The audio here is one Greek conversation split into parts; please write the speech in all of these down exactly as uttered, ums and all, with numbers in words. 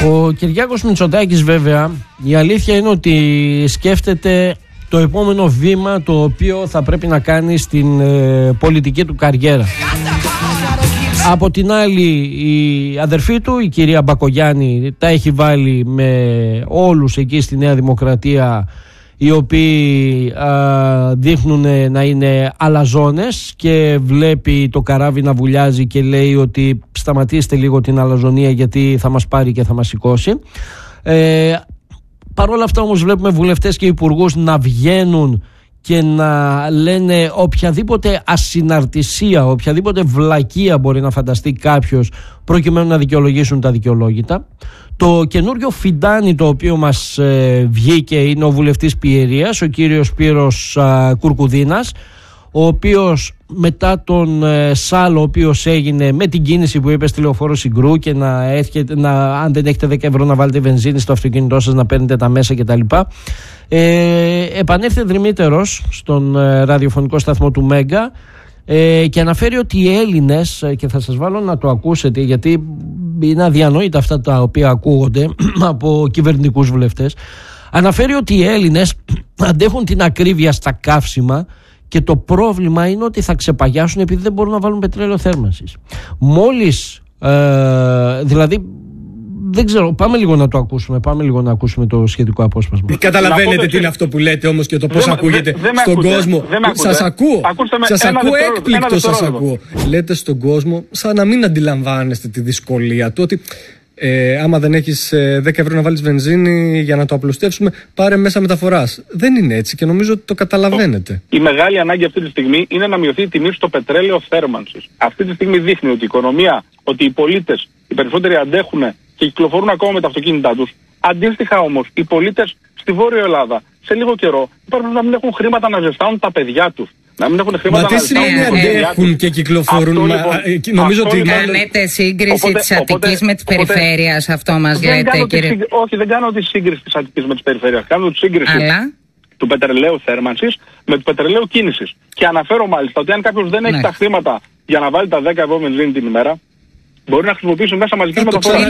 Ο Κυριάκος Μητσοτάκης, βέβαια, η αλήθεια είναι ότι σκέφτεται το επόμενο βήμα το οποίο θα πρέπει να κάνει στην ε, πολιτική του καριέρα. Από την άλλη, η αδερφή του, η κυρία Μπακογιάννη, τα έχει βάλει με όλους εκεί στη Νέα Δημοκρατία, οι οποίοι α, δείχνουν να είναι αλαζόνες, και βλέπει το καράβι να βουλιάζει και λέει ότι σταματήστε λίγο την αλαζονία, γιατί θα μας πάρει και θα μας σηκώσει. Ε, Παρ' όλα αυτά όμως βλέπουμε βουλευτές και υπουργούς να βγαίνουν και να λένε οποιαδήποτε ασυναρτησία, οποιαδήποτε βλακεία μπορεί να φανταστεί κάποιος, προκειμένου να δικαιολογήσουν τα δικαιολόγητα. Το καινούριο φιντάνι το οποίο μας ε, βγήκε είναι ο βουλευτής Πιερίας, ο κύριος Σπύρος α, Κουρκουδίνας, ο οποίος μετά τον ε, Σάλο, ο οποίος έγινε με την κίνηση που είπε στη Λεωφόρο Συγκρού, και να, έχετε, να αν δεν έχετε δέκα ευρώ να βάλετε βενζίνη στο αυτοκίνητό σας, να παίρνετε τα μέσα κτλ. Ε, επανέρθε δρυμύτερος στον ε, ραδιοφωνικό σταθμό του Μέγκα ε, και αναφέρει ότι οι Έλληνες, και θα σας βάλω να το ακούσετε γιατί είναι αδιανόητα αυτά τα οποία ακούγονται από κυβερνητικούς βουλευτές, αναφέρει ότι οι Έλληνες αντέχουν την ακρίβεια στα καύσιμα και το πρόβλημα είναι ότι θα ξεπαγιάσουν επειδή δεν μπορούν να βάλουν πετρέλαιο θέρμανσης. Μόλις, ε, δηλαδή, δεν ξέρω, πάμε λίγο να το ακούσουμε, πάμε λίγο να ακούσουμε το σχετικό απόσπασμα. Καταλαβαίνετε τι είναι αυτό που λέτε όμως και το πώς δεν, ακούγεται δεν, δεν στον ακούτε, κόσμο. Σας ακούω, σας ακούω έκπληκτο, σας ακούω. Λέτε στον κόσμο σαν να μην αντιλαμβάνεστε τη δυσκολία του, ότι Ε, άμα δεν έχεις ε, δέκα ευρώ να βάλεις βενζίνη για να το απλουστεύσουμε, πάρε μέσα μεταφοράς. Δεν είναι έτσι και νομίζω ότι το καταλαβαίνετε. Η μεγάλη ανάγκη αυτή τη στιγμή είναι να μειωθεί η τιμή στο πετρέλαιο θέρμανσης. Αυτή τη στιγμή δείχνει ότι η οικονομία, ότι οι πολίτες, οι περισσότεροι αντέχουν και κυκλοφορούν ακόμα με τα αυτοκίνητά τους. Αντίστοιχα όμως, οι πολίτες στη Βόρεια Ελλάδα σε λίγο καιρό υπάρχουν να μην έχουν χρήματα να ζεστάνουν τα παιδιά τους. Να μην έχουν χρήματα. Μα τι σημαίνει αντέχουν και κυκλοφορούν? Αυτό, μα, λοιπόν, νομίζω ότι κάνετε σύγκριση της Αττικής με της περιφέρειας, αυτό μας λέτε, κύριε? Τη, όχι, δεν κάνω τη σύγκριση της Αττικής με της περιφέρειας. Κάνω τη σύγκριση Αλλά... του πετρελαίου θέρμανσης με του πετρελαίου κίνησης. Και αναφέρω μάλιστα ότι αν κάποιος δεν έχει ναι. τα χρήματα για να βάλει τα δέκα ευρώ βενζίνη την ημέρα, μπορεί να χρησιμοποιήσουν μέσα μαζικής μεταφοράς.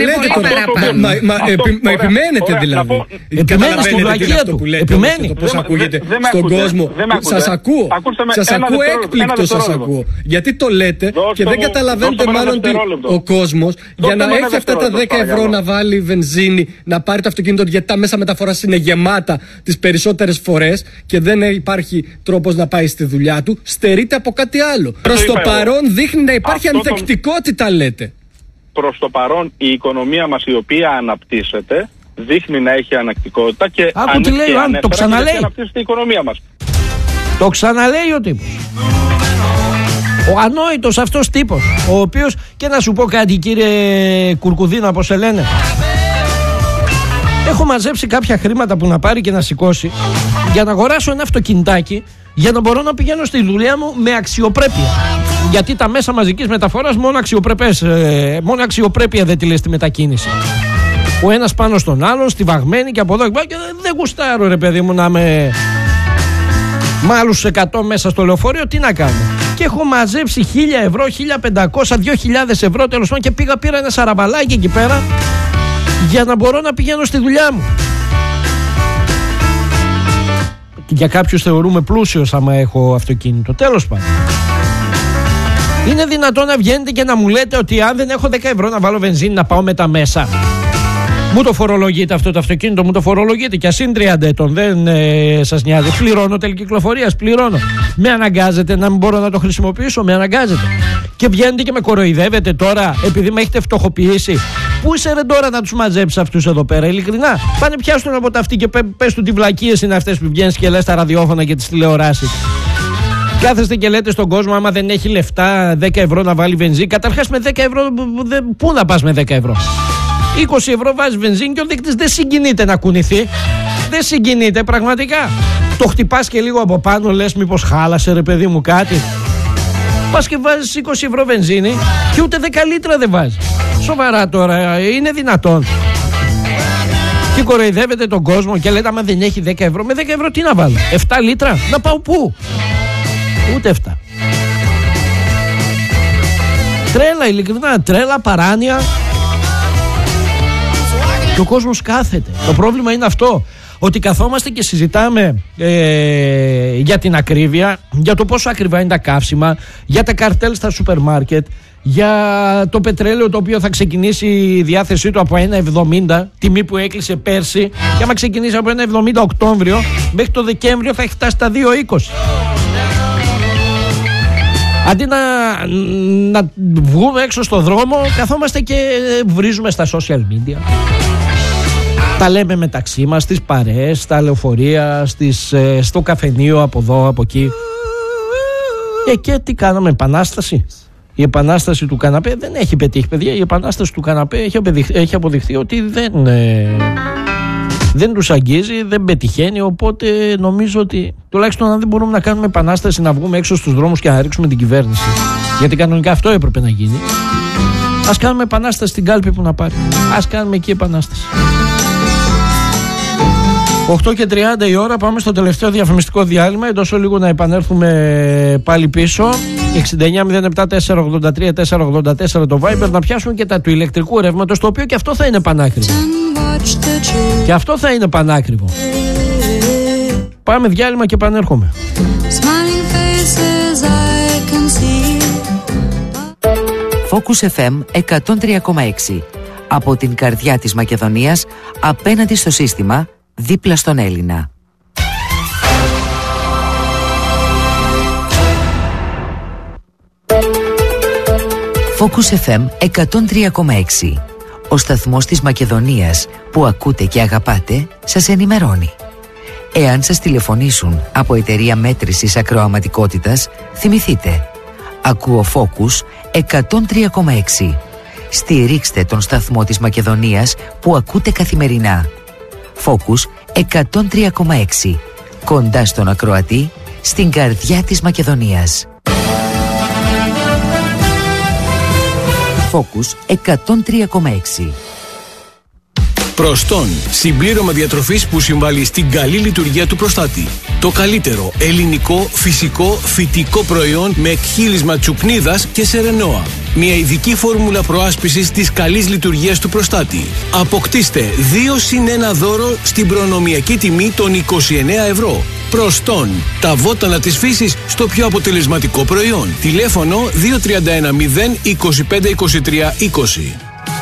Μα επιμένετε δηλαδή. Επιμένετε στην βλακεία του. Επιμένει. Το πώς ακούγεται στον κόσμο. Σας ακούω. Σας ακούω έκπληκτο, σας ακούω. Γιατί το λέτε και δεν καταλαβαίνετε μάλλον ότι ο κόσμος για να έχει αυτά τα δέκα ευρώ να βάλει βενζίνη, να πάρει το αυτοκίνητο, γιατί τα μέσα μεταφοράς είναι γεμάτα τις περισσότερες φορές και δεν υπάρχει τρόπος να πάει στη δουλειά του, στερείται από κάτι άλλο. Προς το παρόν δείχνει να υπάρχει ανθεκτικότητα, λέτε. Προς το παρόν η οικονομία μας, η οποία αναπτύσσεται, δείχνει να έχει ανακτικότητα και Άκου τι λέει, αν, το ξαναλέει. Αναπτύσσεται η οικονομία μας. Το ξαναλέει ο τύπος. Ο ανόητος αυτός τύπος, ο οποίος, και να σου πω κάτι κύριε Κουρκουδίνα, πώς σε λένε, έχω μαζέψει κάποια χρήματα που να πάρει και να σηκώσει για να αγοράσω ένα αυτοκινητάκι, για να μπορώ να πηγαίνω στη δουλειά μου με αξιοπρέπεια. Γιατί τα μέσα μαζικής μεταφοράς μόνο αξιοπρέπες, ε, μόνο αξιοπρέπεια δεν τη λες τη μετακίνηση. Ο ένας πάνω στον άλλον, στιβαγμένη και από εδώ και δεν γουστάρω ρε παιδί μου να είμαι με άλλους εκατό μέσα στο λεωφορείο, τι να κάνω. Και έχω μαζέψει χίλια ευρώ, χίλια πεντακόσια, δύο χιλιάδες ευρώ τέλος πάντων και πήγα πήρα ένα σαραμπαλάκι εκεί πέρα για να μπορώ να πηγαίνω στη δουλειά μου. Για κάποιους θεωρούμε πλούσιος άμα έχω αυτοκίνητο, τέλος πάντων. Είναι δυνατόν να βγαίνετε και να μου λέτε ότι αν δεν έχω δέκα ευρώ να βάλω βενζίνη να πάω με τα μέσα? Μου το φορολογείτε αυτό το αυτοκίνητο, μου το φορολογείτε και ας είναι τριάντα ετών, δεν ε, σας νοιάζει. Πληρώνω τελικυκλοφορίας, πληρώνω. Με αναγκάζετε να μην μπορώ να το χρησιμοποιήσω, με αναγκάζετε. Και βγαίνετε και με κοροϊδεύετε τώρα επειδή με έχετε φτωχοποιήσει. Πού είσαι ρε τώρα να τους μαζέψεις αυτούς εδώ πέρα, ειλικρινά? Πάνε πιάσουν από τα αυτή και πες του τι βλακίες είναι αυτές που βγαίνεις και λες στα ραδιόφωνα και τις τηλεοράσεις. Κάθεστε και λέτε στον κόσμο άμα δεν έχει λεφτά δέκα ευρώ να βάλει βενζίνη. Καταρχάς με δέκα ευρώ, πού να πας με δέκα ευρώ? είκοσι ευρώ βάζει βενζίνη και ο δείκτης δεν συγκινείται να κουνηθεί. Δεν συγκινείται πραγματικά. Το χτυπάς και λίγο από πάνω, λες μήπως χάλασε ρε παιδί μου κάτι. Πας και βάζεις είκοσι ευρώ βενζίνη και ούτε δέκα λίτρα δεν βάζει. Σοβαρά τώρα, είναι δυνατόν? Και κοροϊδεύετε τον κόσμο και λέτε άμα δεν έχει δέκα ευρώ, με δέκα ευρώ τι να βάλω? επτά λίτρα, να πάω πού? Ούτε επτά. Τρέλα, ειλικρινά, τρέλα, παράνοια. Και ο κόσμος κάθεται. Το πρόβλημα είναι αυτό, ότι καθόμαστε και συζητάμε ε, για την ακρίβεια, για το πόσο ακριβά είναι τα καύσιμα, για τα καρτέλ στα σούπερ μάρκετ, για το πετρέλαιο το οποίο θα ξεκινήσει η διάθεσή του από ένα εβδομήντα, τιμή που έκλεισε πέρσι, και άμα ξεκινήσει από ένα εβδομήντα Οκτώβριο, μέχρι το Δεκέμβριο θα έχει φτάσει στα δύο είκοσι. Αντί να, να βγούμε έξω στο δρόμο, καθόμαστε και βρίζουμε στα social media. Τα λέμε μεταξύ μας, στις παρέες, στα λεωφορεία, στις, στο καφενείο, από εδώ, από εκεί. Και, και τι κάναμε, επανάσταση? Η επανάσταση του καναπέ δεν έχει πετύχει, παιδιά. Η επανάσταση του καναπέ έχει αποδειχθεί, έχει αποδειχθεί ότι δεν, ε, δεν τους αγγίζει, δεν πετυχαίνει. Οπότε νομίζω ότι τουλάχιστον αν δεν μπορούμε να κάνουμε επανάσταση, να βγούμε έξω στους δρόμους και να ρίξουμε την κυβέρνηση, γιατί κανονικά αυτό έπρεπε να γίνει, ας κάνουμε επανάσταση στην κάλπη που να πάρει. Ας κάνουμε εκεί επανάσταση. οκτώ και τριάντα η ώρα, πάμε στο τελευταίο διαφημιστικό διάλειμμα. Εντός λίγο να επανέλθουμε πάλι πίσω. εξήντα εννιά μηδέν επτά τετρακόσια ογδόντα τρία τετρακόσια ογδόντα τέσσερα το Viber, να πιάσουμε και τα του ηλεκτρικού ρεύματος, το οποίο και αυτό θα είναι πανάκριβο. Και αυτό θα είναι πανάκριβο. Πάμε διάλειμμα και επανέρχομαι. Focus εφ εμ εκατόν τρία κόμμα έξι. Από την καρδιά της Μακεδονίας, απέναντι στο σύστημα, δίπλα στον Έλληνα. Focus εφ εμ εκατόν τρία κόμμα έξι. Ο σταθμός της Μακεδονίας που ακούτε και αγαπάτε σας ενημερώνει. Εάν σας τηλεφωνήσουν από εταιρεία μέτρησης ακροαματικότητας, θυμηθείτε. Ακούω Focus εκατόν τρία κόμμα έξι. Στηρίξτε τον σταθμό της Μακεδονίας που ακούτε καθημερινά. Focus εκατόν τρία κόμμα έξι. Κοντά στον ακροατή, στην καρδιά της Μακεδονίας. Focus εκατόν τρία κόμμα έξι. Προστόν, συμπλήρωμα διατροφής που συμβάλλει στην καλή λειτουργία του προστάτη. Το καλύτερο ελληνικό, φυσικό, φυτικό προϊόν με εκχύλισμα τσουκνίδας και σερενόα. Μια ειδική φόρμουλα προάσπισης της καλής λειτουργίας του προστάτη. Αποκτήστε δύο συν ένα δώρο στην προνομιακή τιμή των είκοσι εννέα ευρώ. Προστόν, τα βότανα της φύσης στο πιο αποτελεσματικό προϊόν. Τηλέφωνο δύο τρία ένα μηδέν είκοσι πέντε είκοσι τρία είκοσι.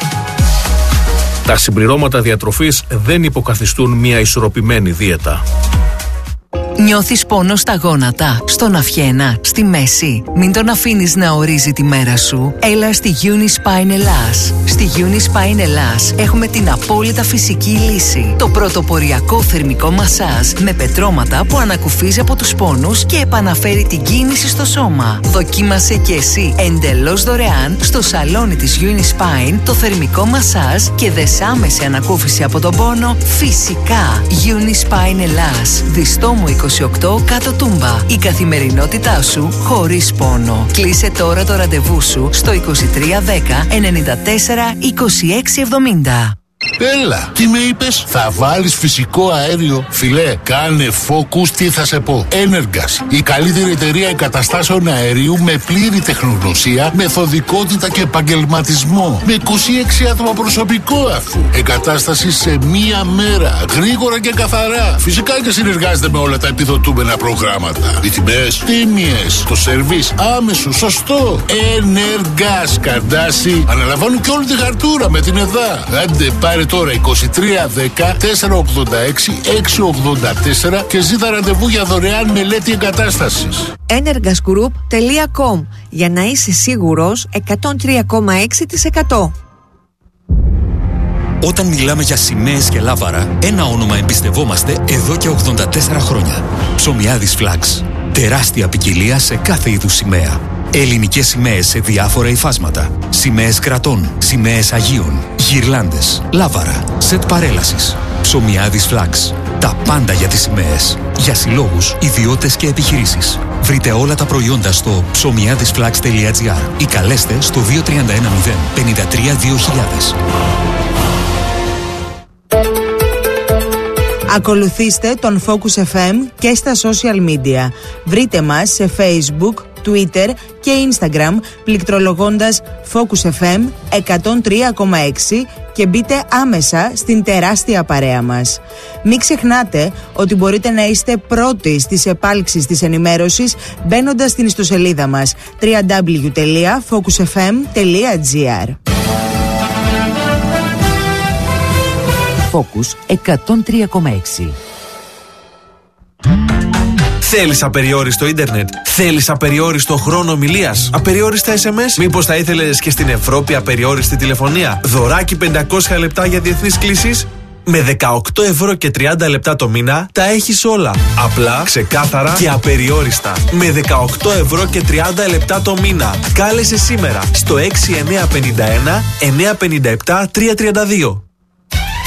Τα συμπληρώματα διατροφής δεν υποκαθιστούν μια ισορροπημένη δίαιτα. Νιώθεις πόνο στα γόνατα, στον αυχένα, στη μέση? Μην τον αφήνεις να ορίζει τη μέρα σου. Έλα στη Unispine Ελλάς. Στη Unispine Ελλάς έχουμε την απόλυτα φυσική λύση. Το πρωτοποριακό θερμικό μασάζ με πετρώματα που ανακουφίζει από τους πόνους και επαναφέρει την κίνηση στο σώμα. Δοκίμασε και εσύ εντελώς δωρεάν στο σαλόνι της Unispine το θερμικό μασάζ και δες άμεση ανακούφιση από τον πόνο φυσικά. Unispine Ελλάς. Διστόμου είκοσι οκτώ κάτω Τούμπα. Η καθημερινότητά σου χωρίς πόνο. Κλείσε τώρα το ραντεβού σου στο είκοσι τρία δέκα ενενήντα τέσσερα είκοσι έξι εβδομήντα. Έλα, τι με είπες? Θα βάλεις φυσικό αέριο? Φιλέ, κάνε Focus, τι θα σε πω. Energas, η καλύτερη εταιρεία εγκαταστάσεων αερίου με πλήρη τεχνογνωσία, μεθοδικότητα και επαγγελματισμό. Με είκοσι έξι άτομα προσωπικό αφού. Εγκατάσταση σε μία μέρα, γρήγορα και καθαρά. Φυσικά και συνεργάζεται με όλα τα επιδοτούμενα προγράμματα. Οι τιμές τίμιες, το σερβίς άμεσο, σωστό. Energas, Καρντάσι, αναλαμβάνουν και όλη τη χαρτούρα με την ΕΔΑ. Άντε, πάρε τώρα είκοσι τρία δέκα τετρακόσια ογδόντα έξι εξακόσια ογδόντα τέσσερα και ζήτα ραντεβού για δωρεάν μελέτη εγκατάστασης. energas group τελεία com, για να είσαι σίγουρος εκατόν τρία κόμμα έξι τοις εκατό. Όταν μιλάμε για σημαίες και λάβαρα, ένα όνομα εμπιστευόμαστε εδώ και ογδόντα τέσσερα χρόνια. Ψωμιάδης Flags. Τεράστια ποικιλία σε κάθε είδους σημαία. Ελληνικές σημαίες σε διάφορα υφάσματα. Σημαίες κρατών, σημαίες Αγίων, γυρλάντες, λάβαρα, σετ παρέλασης. Ψωμιάδης Flags. Τα πάντα για τις σημαίες. Για συλλόγους, ιδιώτες και επιχειρήσεις. Βρείτε όλα τα προϊόντα στο ψωμιάδισflags τελεία gr ή καλέστε στο δύο τρία ένα μηδέν πέντε τρία δύο χιλιάδες. Ακολουθήστε τον Focus εφ εμ και στα social media. Βρείτε μας σε Facebook, Twitter και Instagram πληκτρολογώντας Focus εφ εμ εκατόν τρία κόμμα έξι και μπείτε άμεσα στην τεράστια παρέα μας. Μην ξεχνάτε ότι μπορείτε να είστε πρώτοι στις επάλξεις της ενημέρωσης μπαίνοντας στην ιστοσελίδα μας double-u double-u double-u τελεία focus f m τελεία g r. Focus εκατόν τρία κόμμα έξι. Θέλεις απεριόριστο ίντερνετ? Θέλεις απεριόριστο χρόνο ομιλίας? Απεριόριστα ες εμ ες? Μήπως θα ήθελες και στην Ευρώπη απεριόριστη τηλεφωνία? Δωράκι πεντακόσια λεπτά για διεθνείς κλήσεις? Με δεκαοκτώ ευρώ και τριάντα λεπτά το μήνα τα έχεις όλα. Απλά, ξεκάθαρα και απεριόριστα. Με δεκαοκτώ ευρώ και τριάντα λεπτά το μήνα. Κάλεσε σήμερα στο έξι εννιά πέντε ένα εννιά πέντε επτά τρία τρία δύο.